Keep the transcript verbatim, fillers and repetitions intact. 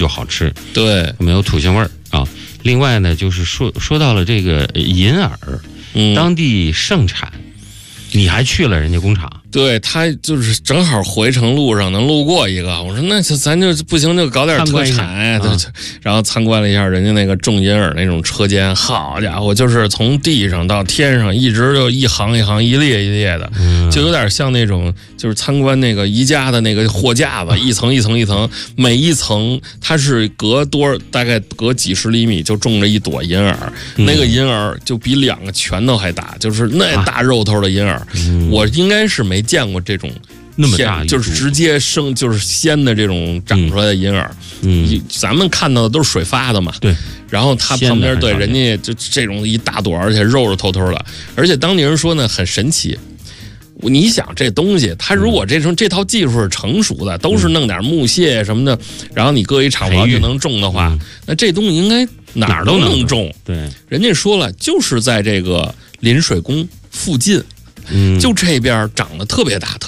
就好吃， 对， 没有土腥味儿啊。另外呢，就是说说到了这个银耳， 嗯， 当地盛产，你还去了人家工厂。 对，他就是正好回程路上能路过一个，我说那就咱就不行就搞点特产，对、啊，然后参观了一下人家那个种银耳那种车间，好家伙，就是从地上到天上一直就一行一行一列一列的，嗯、就有点像那种就是参观那个宜家的那个货架子，一层一层一层，每一层它是隔多大概隔几十厘米就种着一朵银耳，嗯、那个银耳就比两个拳头还大，就是那大肉头的银耳，啊嗯、我应该是没见过这种那么大， 就是直接生就是鲜的这种长出来的银耳。嗯，嗯咱们看到的都是水发的嘛。 对。 然后它旁边对人家就这种一大朵，而且肉肉透透的，而且当地人说呢很神奇。你想这东西，它如果这种这套技术是成熟的，都是弄点木屑什么的，然后你搁一厂房就能种的话，嗯、那这东西应该哪儿都能种。 对， 人家说了，就是在这个临水宫附近。嗯，就这边长得特别大，特